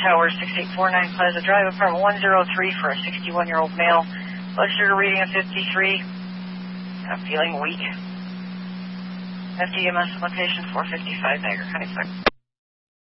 Tower 6849 Plaza Drive, apartment 103 for a 61-year-old male. Blood sugar reading of 53. I'm feeling weak. FDMS location 455 Niagara County.